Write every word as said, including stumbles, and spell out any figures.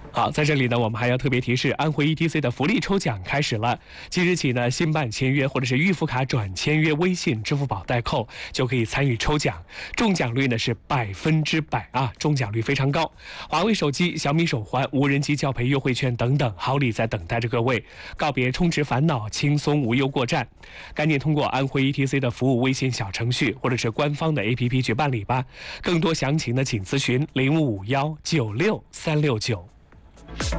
好，在这里呢，我们还要特别提示，安徽 E T C 的福利抽奖开始了。即日起呢，新办签约或者是预付卡转签约微信、支付宝代扣，就可以参与抽奖，中奖率呢是百分之百啊，中奖率非常高。华为手机、小米手环、无人机教培优惠券等等，好礼在等待着各位，告别充值烦恼，轻松无忧过站。赶紧通过安徽 E T C 的服务微信小程序或者是官方的 A P P 去办理吧。更多详情呢，请咨询零五五幺九六三六九。